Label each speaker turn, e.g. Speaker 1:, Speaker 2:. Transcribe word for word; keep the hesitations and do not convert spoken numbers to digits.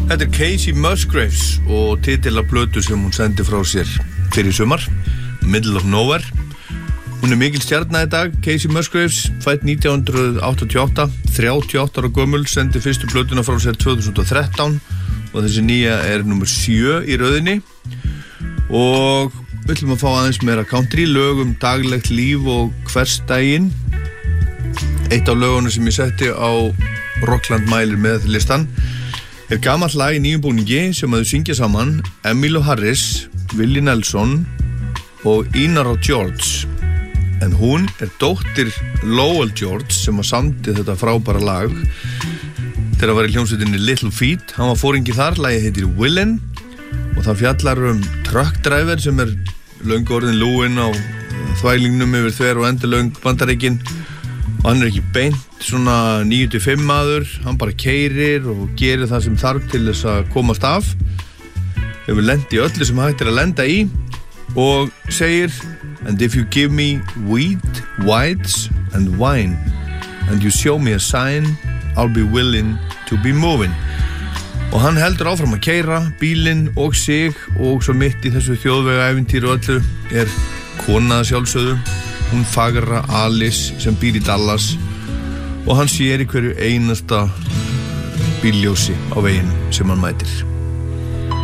Speaker 1: Þetta er Kacey Musgraves og titill af plötu sem hún sendi frá sér fyrir sumar, Middle of Nowhere. Hún er mikil stjarna í dag, Kacey Musgraves, fædd nítján hundruð áttatíu og átta, þrjátíu og átta ára gömul, sendi fyrstu plötuna frá sér tvö þúsund og þrettán og þessi nýja er númer sjö í röðinni. Og við ætlum að fá aðeins meira country, lög um daglegt líf og hversdaginn. Eitt af lögunum sem ég setti á Rockland mælir með listan er gamalt lag í nýjum búningi sem að þau syngja saman Emmylou Harris, Willie Nelson og Ina George. En hún er dóttir Lowell George sem að samdi þetta frábæra lag þegar var í hljómsveitinni Little Feat. Hann var fóringi þar, lagið heitir Willin og það fjallar um truck driver sem er löngu orðin lúinn á þvælingnum yfir þver og endilöng Bandaríkin. Og hann er ekki beint svona níu til fimm maður, hann bara keyrir og gerir það sem þarf til þess að komast af. Hefur lent í öllu sem hægt er að lenda í og segir And if you give me wheat, whites and wine and you show me a sign, I'll be willing to be moving. Og hann heldur áfram að keyra bílinn og sig og svo mitt í þessu þjóðvegaævintýri og öllu er kona sjálfsögðu. Hún fagra Alice sem býr í Dallas og hann sér í hverju einasta bílljósi á veginn sem hann mætir.